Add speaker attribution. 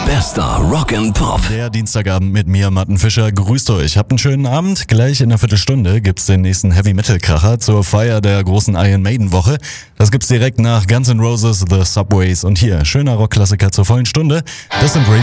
Speaker 1: Bester Rock and Pop.
Speaker 2: Der Dienstagabend mit mir, Martin Fischer. Grüßt euch. Habt einen schönen Abend. Gleich in einer Viertelstunde gibt's den nächsten Heavy-Metal-Kracher zur Feier der großen Iron Maiden-Woche. Das gibt's direkt nach Guns N' Roses, The Subways und hier schöner Rockklassiker zur vollen Stunde. Das sind